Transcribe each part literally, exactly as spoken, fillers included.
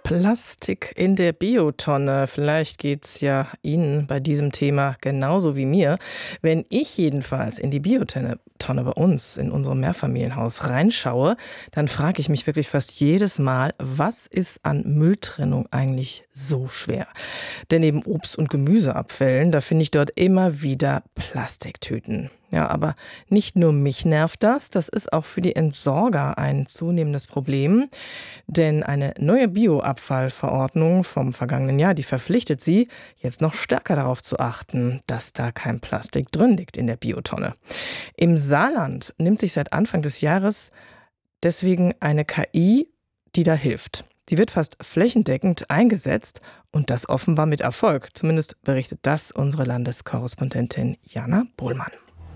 Plastik in der Biotonne. Vielleicht geht's ja Ihnen bei diesem Thema genauso wie mir. Wenn ich jedenfalls in die Biotonne Tonne bei uns in unserem Mehrfamilienhaus reinschaue, dann frage ich mich wirklich fast jedes Mal, was ist an Mülltrennung eigentlich so schwer? Denn neben Obst- und Gemüseabfällen, da finde ich dort immer wieder Plastiktüten. Ja, aber nicht nur mich nervt das, das ist auch für die Entsorger ein zunehmendes Problem. Denn eine neue Bioabfallverordnung vom vergangenen Jahr, die verpflichtet sie, jetzt noch stärker darauf zu achten, dass da kein Plastik drin liegt in der Biotonne. Im Saarland nimmt sich seit Anfang des Jahres deswegen eine K I, die da hilft. Die wird fast flächendeckend eingesetzt und das offenbar mit Erfolg. Zumindest berichtet das unsere Landeskorrespondentin Jana Bohlmann.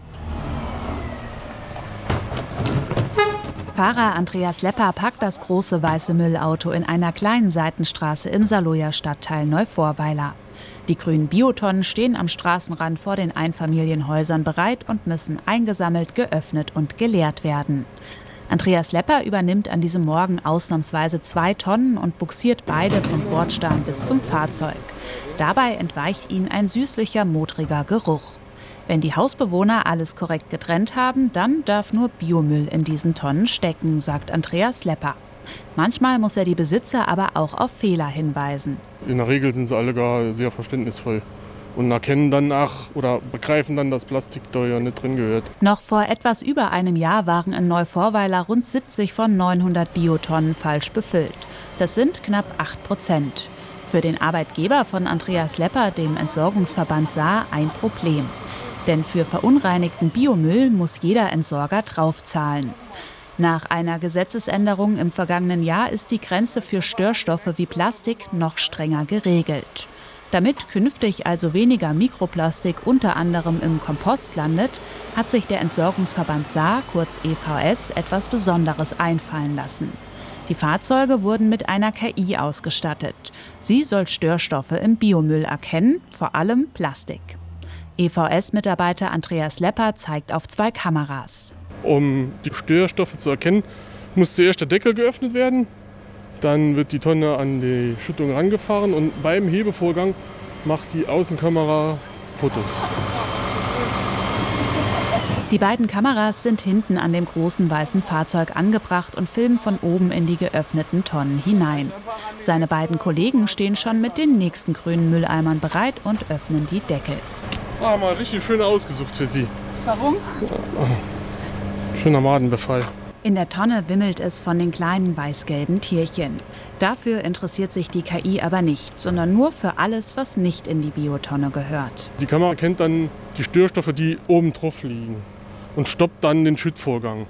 Fahrer Andreas Lepper packt das große weiße Müllauto in einer kleinen Seitenstraße im Saarlouer Stadtteil Neuvorweiler. Die grünen Biotonnen stehen am Straßenrand vor den Einfamilienhäusern bereit und müssen eingesammelt, geöffnet und geleert werden. Andreas Lepper übernimmt an diesem Morgen ausnahmsweise zwei Tonnen und buxiert beide vom Bordstein bis zum Fahrzeug. Dabei entweicht ihnen ein süßlicher, modriger Geruch. Wenn die Hausbewohner alles korrekt getrennt haben, dann darf nur Biomüll in diesen Tonnen stecken, sagt Andreas Lepper. Manchmal muss er die Besitzer aber auch auf Fehler hinweisen. In der Regel sind sie alle gar sehr verständnisvoll und erkennen dann nach oder begreifen dann, dass Plastik da ja nicht drin gehört. Noch vor etwas über einem Jahr waren in Neuvorweiler rund siebzig von neunhundert Biotonnen falsch befüllt. Das sind knapp acht Prozent. Für den Arbeitgeber von Andreas Lepper, dem Entsorgungsverband Saar, ein Problem. Denn für verunreinigten Biomüll muss jeder Entsorger draufzahlen. Nach einer Gesetzesänderung im vergangenen Jahr ist die Grenze für Störstoffe wie Plastik noch strenger geregelt. Damit künftig also weniger Mikroplastik unter anderem im Kompost landet, hat sich der Entsorgungsverband Saar, kurz E V S, etwas Besonderes einfallen lassen. Die Fahrzeuge wurden mit einer K I ausgestattet. Sie soll Störstoffe im Biomüll erkennen, vor allem Plastik. E V S-Mitarbeiter Andreas Lepper zeigt auf zwei Kameras. Um die Störstoffe zu erkennen, muss zuerst der Deckel geöffnet werden. Dann wird die Tonne an die Schüttung rangefahren und beim Hebevorgang macht die Außenkamera Fotos. Die beiden Kameras sind hinten an dem großen weißen Fahrzeug angebracht und filmen von oben in die geöffneten Tonnen hinein. Seine beiden Kollegen stehen schon mit den nächsten grünen Mülleimern bereit und öffnen die Deckel. Ah, mal richtig schön ausgesucht für Sie. Warum? Schöner Madenbefall. In der Tonne wimmelt es von den kleinen weiß-gelben Tierchen. Dafür interessiert sich die K I aber nicht, sondern nur für alles, was nicht in die Biotonne gehört. Die Kamera kennt dann die Störstoffe, die oben drauf liegen und stoppt dann den Schüttvorgang.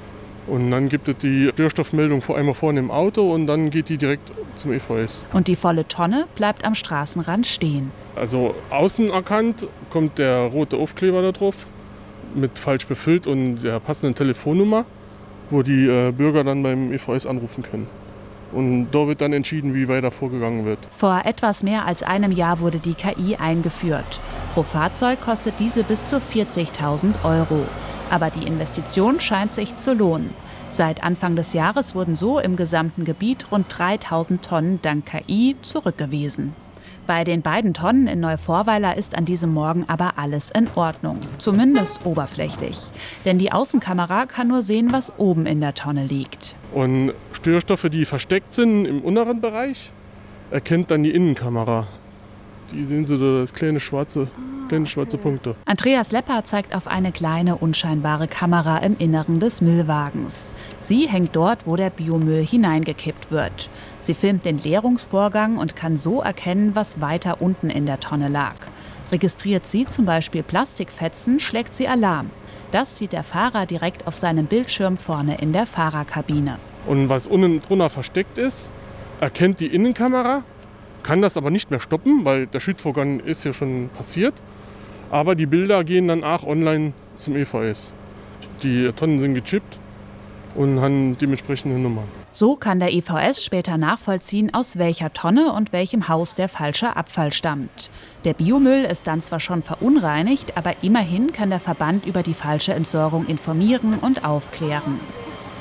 Und dann gibt es die Störstoffmeldung vor einmal vorne im Auto und dann geht die direkt zum E V S. Und die volle Tonne bleibt am Straßenrand stehen. Also außen erkannt kommt der rote Aufkleber da drauf mit falsch befüllt und der passenden Telefonnummer, wo die äh, Bürger dann beim E V S anrufen können. Und da wird dann entschieden, wie weiter vorgegangen wird. Vor etwas mehr als einem Jahr wurde die K I eingeführt. Pro Fahrzeug kostet diese bis zu vierzigtausend Euro. Aber die Investition scheint sich zu lohnen. Seit Anfang des Jahres wurden so im gesamten Gebiet rund dreitausend Tonnen dank K I zurückgewiesen. Bei den beiden Tonnen in Neuvorweiler ist an diesem Morgen aber alles in Ordnung, zumindest oberflächlich. Denn die Außenkamera kann nur sehen, was oben in der Tonne liegt. Und Störstoffe, die versteckt sind im unteren Bereich, erkennt dann die Innenkamera. Die sehen Sie da, das kleine schwarze, kleine schwarze Punkte. Andreas Lepper zeigt auf eine kleine, unscheinbare Kamera im Inneren des Müllwagens. Sie hängt dort, wo der Biomüll hineingekippt wird. Sie filmt den Leerungsvorgang und kann so erkennen, was weiter unten in der Tonne lag. Registriert sie zum Beispiel Plastikfetzen, schlägt sie Alarm. Das sieht der Fahrer direkt auf seinem Bildschirm vorne in der Fahrerkabine. Und was unten drunter versteckt ist, erkennt die Innenkamera, kann das aber nicht mehr stoppen, weil der Schüttvorgang ist ja schon passiert. Aber die Bilder gehen dann auch online zum E V S. Die Tonnen sind gechippt und haben dementsprechende Nummern. So kann der E V S später nachvollziehen, aus welcher Tonne und welchem Haus der falsche Abfall stammt. Der Biomüll ist dann zwar schon verunreinigt, aber immerhin kann der Verband über die falsche Entsorgung informieren und aufklären.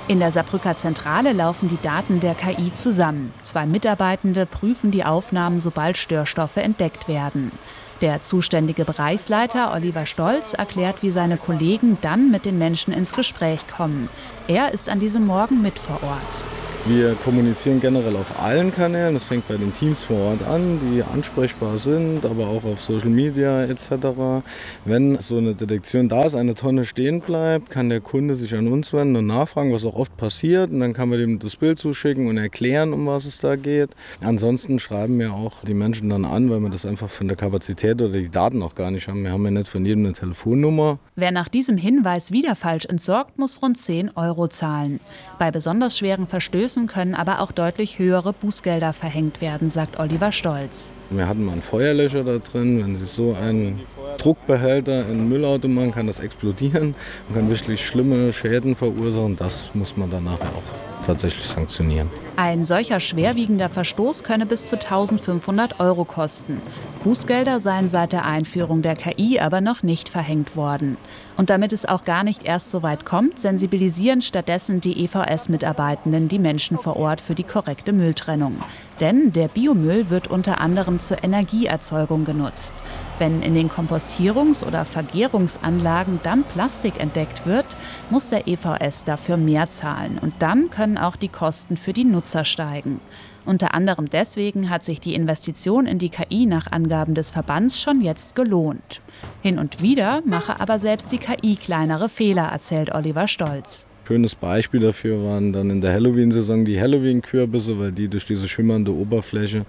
In der Saarbrücker Zentrale laufen die Daten der K I zusammen. Zwei Mitarbeitende prüfen die Aufnahmen, sobald Störstoffe entdeckt werden. Der zuständige Bereichsleiter Oliver Stolz erklärt, wie seine Kollegen dann mit den Menschen ins Gespräch kommen. Er ist an diesem Morgen mit vor Ort. Wir kommunizieren generell auf allen Kanälen. Das fängt bei den Teams vor Ort an, die ansprechbar sind, aber auch auf Social Media et cetera. Wenn so eine Detektion da ist, eine Tonne stehen bleibt, kann der Kunde sich an uns wenden und nachfragen, was auch oft passiert. Und dann kann man dem das Bild zuschicken und erklären, um was es da geht. Ansonsten schreiben wir auch die Menschen dann an, weil wir das einfach von der Kapazität oder die Daten auch gar nicht haben. Wir haben ja nicht von jedem eine Telefonnummer. Wer nach diesem Hinweis wieder falsch entsorgt, muss rund zehn Euro zahlen. Bei besonders schweren Verstößen können aber auch deutlich höhere Bußgelder verhängt werden, sagt Oliver Stolz. Wir hatten mal einen Feuerlöscher da drin. Wenn Sie so einen Druckbehälter in einen Müllauto machen, kann das explodieren und kann wirklich schlimme Schäden verursachen. Das muss man dann nachher auch tatsächlich sanktionieren. Ein solcher schwerwiegender Verstoß könne bis zu eintausendfünfhundert Euro kosten. Bußgelder seien seit der Einführung der K I aber noch nicht verhängt worden. Und damit es auch gar nicht erst so weit kommt, sensibilisieren stattdessen die E V S-Mitarbeitenden die Menschen vor Ort für die korrekte Mülltrennung. Denn der Biomüll wird unter anderem zur Energieerzeugung genutzt. Wenn in den Kompostierungs- oder Vergärungsanlagen dann Plastik entdeckt wird, muss der E V S dafür mehr zahlen. Und dann können auch die Kosten für die Nutzer steigen. Unter anderem deswegen hat sich die Investition in die K I nach Angaben des Verbands schon jetzt gelohnt. Hin und wieder mache aber selbst die K I kleinere Fehler, erzählt Oliver Stolz. Schönes Beispiel dafür waren dann in der Halloween-Saison die Halloween-Kürbisse, weil die durch diese schimmernde Oberfläche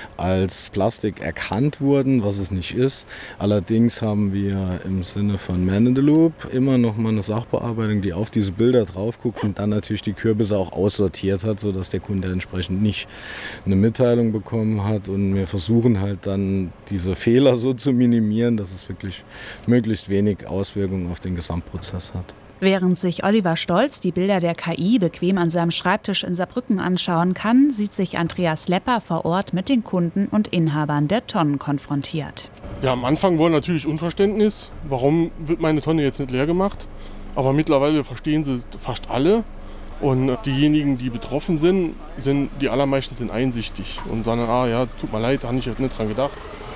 als Plastik erkannt wurden, was es nicht ist. Allerdings haben wir im Sinne von Man in the Loop immer noch mal eine Sachbearbeitung, die auf diese Bilder drauf guckt und dann natürlich die Kürbisse auch aussortiert hat, sodass der Kunde entsprechend nicht eine Mitteilung bekommen hat. Und wir versuchen halt dann diese Fehler so zu minimieren, dass es wirklich möglichst wenig Auswirkungen auf den Gesamtprozess hat. Während sich Oliver Stolz die Bilder der K I bequem an seinem Schreibtisch in Saarbrücken anschauen kann, sieht sich Andreas Lepper vor Ort mit den Kunden und Inhabern der Tonnen konfrontiert. Ja, am Anfang war natürlich Unverständnis. Warum wird meine Tonne jetzt nicht leer gemacht? Aber mittlerweile verstehen sie fast alle. Und diejenigen, die betroffen sind, sind die allermeisten sind einsichtig und sagen, ah ja, tut mir leid, da habe ich jetzt nicht dran gedacht.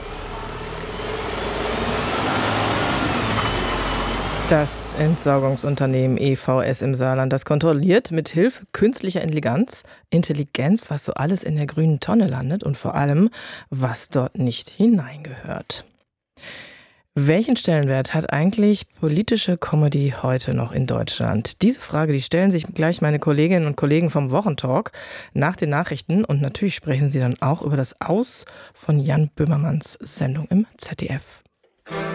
Das Entsorgungsunternehmen E V S im Saarland, das kontrolliert mit Hilfe künstlicher Intelligenz, Intelligenz, was so alles in der grünen Tonne landet und vor allem, was dort nicht hineingehört. Welchen Stellenwert hat eigentlich politische Comedy heute noch in Deutschland? Diese Frage, die stellen sich gleich meine Kolleginnen und Kollegen vom Wochentalk nach den Nachrichten und natürlich sprechen sie dann auch über das Aus von Jan Böhmermanns Sendung im Z D F.